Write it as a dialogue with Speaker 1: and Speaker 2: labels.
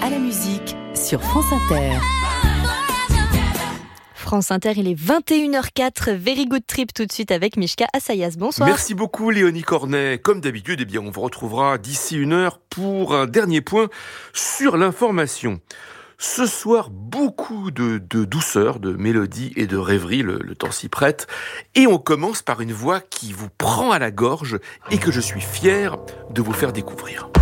Speaker 1: à la musique sur France Inter.
Speaker 2: France Inter, il est 21h04. Very Good Trip tout de suite avec Mishka Assayas. Bonsoir.
Speaker 3: Merci beaucoup Léonie Cornet. Comme d'habitude, on vous retrouvera d'ici une heure pour un dernier point sur l'information. Ce soir, beaucoup de douceur, de mélodie et de rêverie, le temps s'y prête. Et on commence par une voix qui vous prend à la gorge et que je suis fier de vous faire découvrir.